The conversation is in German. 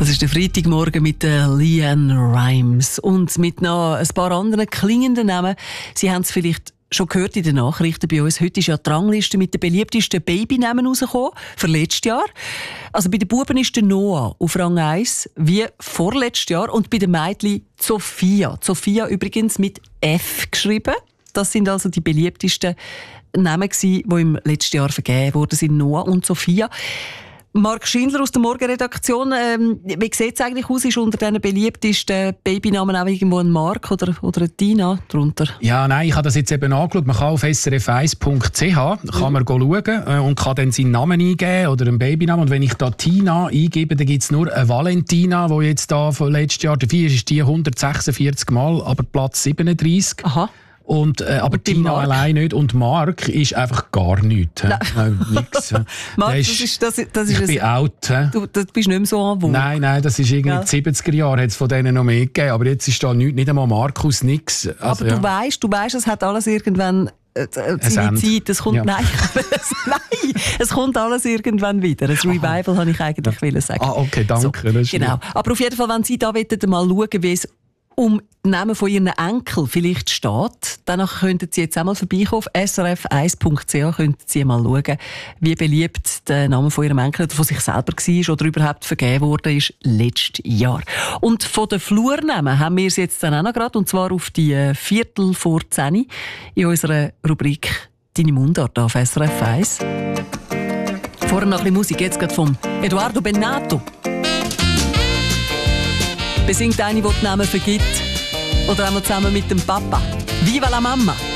Das ist der Freitagmorgen mit der LeAnn Rimes und mit noch ein paar anderen klingenden Namen. Sie haben es vielleicht schon gehört in den Nachrichten bei uns. Heute ist ja die Rangliste mit den beliebtesten Babynamen rausgekommen, für letztes Jahr. Also bei den Buben ist der Noah auf Rang 1, wie vorletztes Jahr. Und bei den Mädchen Sophia. Sophia übrigens mit F geschrieben. Das sind also die beliebtesten Namen gewesen, die im letzten Jahr vergeben wurden, sind Noah und Sophia. Marc Schindler aus der Morgenredaktion, wie sieht es eigentlich aus? Ist unter diesen beliebtesten Babynamen auch irgendwo ein Marc oder eine Tina drunter? Ja, nein, ich habe das jetzt eben angeschaut. Man kann auf srf1.ch kann man schauen und kann dann seinen Namen eingeben oder einen Babynamen. Und wenn ich da Tina eingebe, dann gibt es nur eine Valentina, die jetzt da von letztes Jahr dabei ist die 146 Mal, aber Platz 37. Aha. Aber Tina allein nicht. Und Marc ist einfach gar nichts. Nix. Marc, ich bin out. Du bist nicht mehr so en vogue. Nein, das ist irgendwie in den 70er Jahren, hat es von denen noch mehr gegeben. Aber jetzt ist da nichts, nicht einmal Markus, nichts. Also, aber du weißt, es hat alles irgendwann seine Zeit. Es kommt, nein, es kommt alles irgendwann wieder. Ein Revival habe ich eigentlich sagen. Okay, danke. So, genau. Aber auf jeden Fall, wenn Sie da mal schauen, wie es um den Namen von Ihren Enkel vielleicht steht, dann könnten Sie jetzt einmal vorbeikommen. Auf srf1.ch könnten Sie mal schauen, wie beliebt der Name von Ihrem Enkel oder von sich selber war oder überhaupt vergeben worden ist letztes Jahr. Und von den Flurnamen haben wir es jetzt dann auch noch gerade, und zwar auf die 10:15 in unserer Rubrik «Deine Mundart» auf SRF 1. Vorher noch ein bisschen Musik, jetzt gerade vom Eduardo Bennato. Besingt eine, die die Namen vergibt. Oder einmal zusammen mit dem Papa. Viva la Mama!